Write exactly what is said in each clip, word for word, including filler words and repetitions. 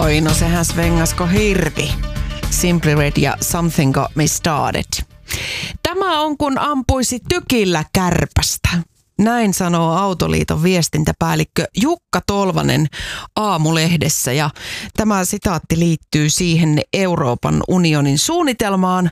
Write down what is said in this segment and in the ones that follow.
Oi, no sehän svengasko hirvi. Simply Red ja Something Got Me Started. Tämä on kun ampuisi tykillä kärpästä. Näin sanoo Autoliiton viestintäpäällikkö Jukka Tolvanen Aamulehdessä, ja tämä sitaatti liittyy siihen Euroopan unionin suunnitelmaan,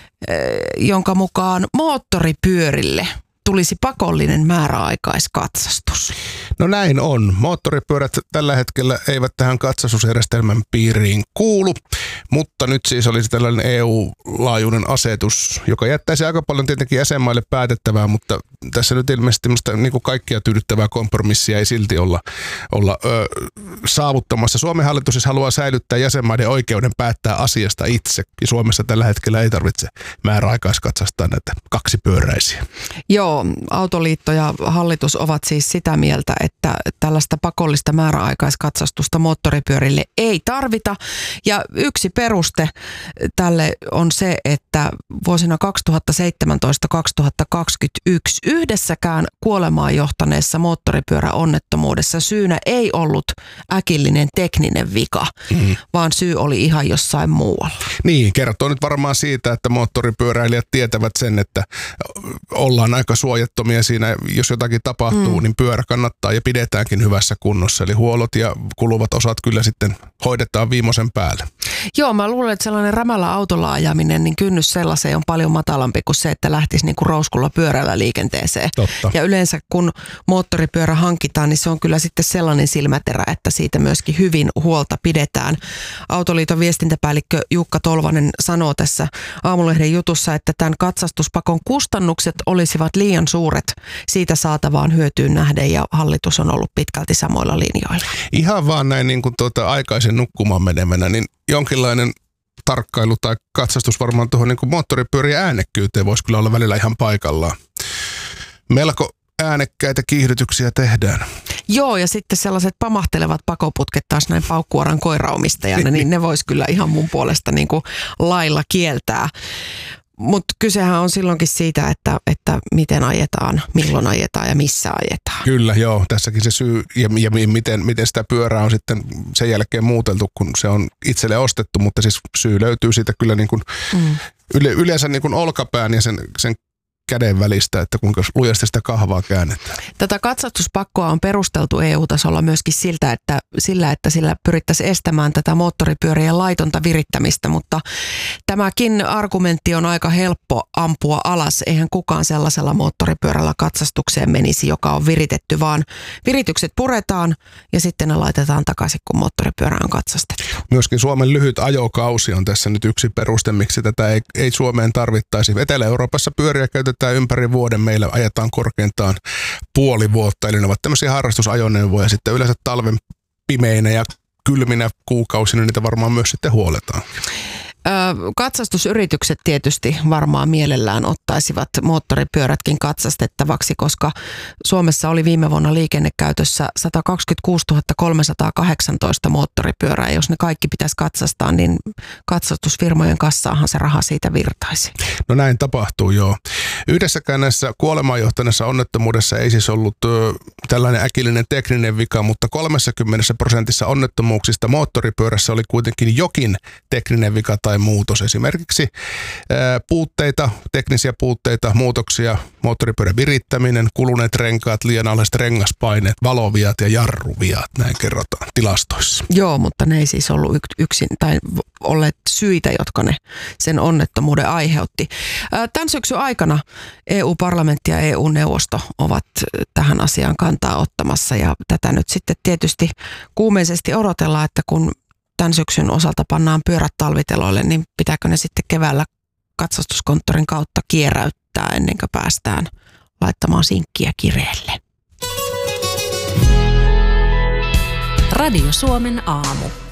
jonka mukaan moottoripyörille tulisi pakollinen määräaikaiskatsastus. No näin on. Moottoripyörät tällä hetkellä eivät tähän katsastusjärjestelmän piiriin kuulu, mutta nyt siis olisi tällainen E U-laajuinen asetus, joka jättäisi aika paljon tietenkin jäsenmaille päätettävää, mutta tässä nyt ilmeisesti niin kuin kaikkia tyydyttävää kompromissia ei silti olla, olla ö, saavuttamassa. Suomen hallitus siis haluaa säilyttää jäsenmaiden oikeuden päättää asiasta itse, ja Suomessa tällä hetkellä ei tarvitse määräaikaiskatsastaa näitä kaksipyöräisiä. Joo, Autoliitto ja hallitus ovat siis sitä mieltä, että tällaista pakollista määräaikaiskatsastusta moottoripyörille ei tarvita. Ja yksi peruste tälle on se, että vuosina kaksituhattaseitsemäntoista kaksituhattakaksikymmentäyksi yhdessäkään kuolemaan johtaneessa moottoripyöräonnettomuudessa syynä ei ollut äkillinen tekninen vika, mm. vaan syy oli ihan jossain muualla. Niin, kertoo nyt varmaan siitä, että moottoripyöräilijät tietävät sen, että ollaan aika suojattomia siinä, jos jotakin tapahtuu, mm. niin pyörä kannattaa ja pidetäänkin hyvässä kunnossa. Eli huollot ja kuluvat osat kyllä sitten hoidetaan viimeisen päälle. Joo, mä luulen, että sellainen rämällä autolla ajaminen, niin kynnys sellaiseen on paljon matalampi kuin se, että lähtisi niin kuin rouskulla pyörällä liikenteeseen. Totta. Ja yleensä kun moottoripyörä hankitaan, niin se on kyllä sitten sellainen silmäterä, että siitä myöskin hyvin huolta pidetään. Autoliiton viestintäpäällikkö Jukka Tolvanen sanoo tässä Aamulehden jutussa, että tämän katsastuspakon kustannukset olisivat liian suuret siitä saatavaan hyötyyn nähden, ja hallitus on ollut pitkälti samoilla linjoilla. Ihan vaan näin niin kuin tuota aikaisen nukkumaan menemänä, niin jonkinlainen tarkkailu tai katsastus varmaan tuohon niin kuin moottoripyörien äänekkyyteen voisi kyllä olla välillä ihan paikallaan. Melko äänekkäitä kiihdytyksiä tehdään. Joo, ja sitten sellaiset pamahtelevat pakoputket taas näin paukkuoran koiraomistajana, niin ne vois kyllä ihan mun puolesta niin kuin lailla kieltää. Mutta kysehän on silloinkin siitä, että, että miten ajetaan, milloin ajetaan ja missä ajetaan. Kyllä, joo. Tässäkin se syy ja, ja miten, miten sitä pyörää on sitten sen jälkeen muuteltu, kun se on itselle ostettu, mutta siis syy löytyy siitä kyllä niin kuin mm. yle, yleensä niin kuin olkapään ja sen, sen käden välistä, että kuinka lujasti sitä kahvaa käännetään. Tätä katsastuspakkoa on perusteltu E U-tasolla myöskin siltä, että sillä, että sillä pyrittäisiin estämään tätä moottoripyörien laitonta virittämistä, mutta tämäkin argumentti on aika helppo ampua alas. Eihän kukaan sellaisella moottoripyörällä katsastukseen menisi, joka on viritetty, vaan viritykset puretaan ja sitten ne laitetaan takaisin, kun moottoripyörä on katsastettu. Myöskin Suomen lyhyt ajokausi on tässä nyt yksi peruste, miksi tätä ei, ei Suomeen tarvittaisi. Etelä-Euroopassa pyöriä käytetään ympäri vuoden, meillä ajetaan korkeintaan puoli vuotta, eli ne ovat tämmöisiä harrastusajoneuvoja, sitten yleensä talven pimeinä ja kylminä kuukausina niitä varmaan myös sitten huoletaan. Katsastusyritykset tietysti varmaan mielellään ottaisivat moottoripyörätkin katsastettavaksi, koska Suomessa oli viime vuonna liikennekäytössä sata kaksikymmentäkuusituhatta kolmesataakahdeksantoista moottoripyörää. Jos ne kaikki pitäisi katsastaa, niin katsastusfirmojen kassaahan se raha siitä virtaisi. No näin tapahtuu, joo. Yhdessäkään näissä kuolemaan johtaneessa onnettomuudessa ei siis ollut ö, tällainen äkillinen tekninen vika, mutta kolmekymmentä prosentissa onnettomuuksista moottoripyörässä oli kuitenkin jokin tekninen vika tai muutos. Esimerkiksi ää, puutteita, teknisiä puutteita, muutoksia, moottoripyörän virittäminen, kuluneet renkaat, liian alhaiset rengaspaineet, valoviat ja jarruviat, näin kerrotaan tilastoissa. Joo, mutta ne ei siis ollut yksin tai olleet syitä, jotka ne sen onnettomuuden aiheutti. Tämän syksyn aikana E U-parlamentti ja E U-neuvosto ovat tähän asiaan kantaa ottamassa, ja tätä nyt sitten tietysti kuumeisesti odotellaan, että kun tämän syksyn osalta pannaan pyörät talviteloille, niin pitääkö ne sitten keväällä katsastuskonttorin kautta kieräyttää ennen kuin päästään laittamaan sinkkiä kireelle. Radio Suomen aamu.